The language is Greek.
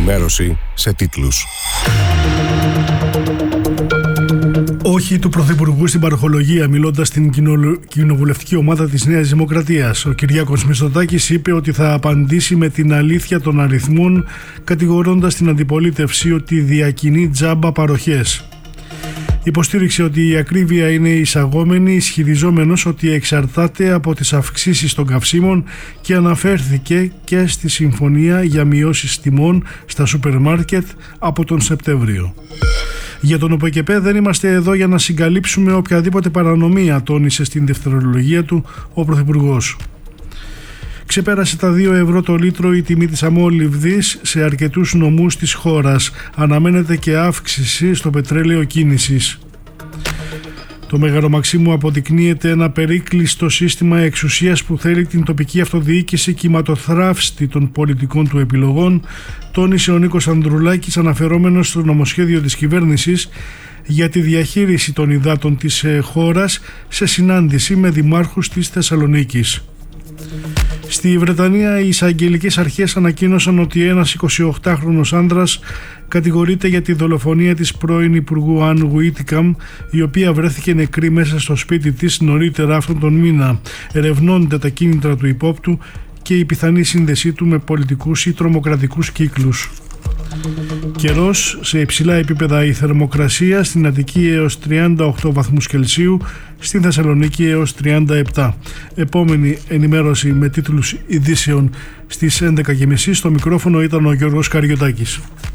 Ενημέρωση σε τίτλους. Όχι του Πρωθυπουργού στην παροχολογία. Μιλώντας στην κοινοβουλευτική ομάδα της Νέας Δημοκρατίας, ο Κυριάκος Μητσοτάκης είπε ότι θα απαντήσει με την αλήθεια των αριθμών, κατηγορώντας την αντιπολίτευση ότι διακινεί τζάμπα παροχές. Υποστήριξε ότι η ακρίβεια είναι εισαγόμενη, ισχυριζόμενος ότι εξαρτάται από τις αυξήσεις των καυσίμων και αναφέρθηκε και στη συμφωνία για μειώσεις τιμών στα σούπερ μάρκετ από τον Σεπτέμβριο. Για τον ΟΠΕΚΕΠΕ δεν είμαστε εδώ για να συγκαλύψουμε οποιαδήποτε παρανομία, τόνισε στην δευτερολογία του ο Πρωθυπουργός. Ξεπέρασε τα 2 ευρώ το λίτρο η τιμή της αμόλυβδης σε αρκετούς νομούς της χώρας. Αναμένεται και αύξηση στο πετρέλαιο κίνησης. Το Μέγαρο Μαξίμου αποδεικνύεται ένα περίκλειστο σύστημα εξουσίας που θέλει την τοπική αυτοδιοίκηση κυματοθράφστη των πολιτικών του επιλογών, τόνισε ο Νίκος Ανδρουλάκης, αναφερόμενος στο νομοσχέδιο της κυβέρνησης για τη διαχείριση των υδάτων της χώρας σε συνάντηση με δημάρχους της Θεσσαλονίκης. Στη Βρετανία, οι εισαγγελικές αρχές ανακοίνωσαν ότι ένας 28χρονος άνδρας κατηγορείται για τη δολοφονία της πρώην Υπουργού Αν Γουίτικαμ, η οποία βρέθηκε νεκρή μέσα στο σπίτι της νωρίτερα αυτόν τον μήνα. Ερευνώνται τα κίνητρα του υπόπτου και η πιθανή σύνδεσή του με πολιτικούς ή τρομοκρατικούς κύκλους. Καιρός, σε υψηλά επίπεδα η θερμοκρασία, στην Αττική έως 38 βαθμούς Κελσίου, στην Θεσσαλονίκη έως 37. Επόμενη ενημέρωση με τίτλους ειδήσεων στις 11.30. Στο μικρόφωνο ήταν ο Γιώργος Καριωτάκης.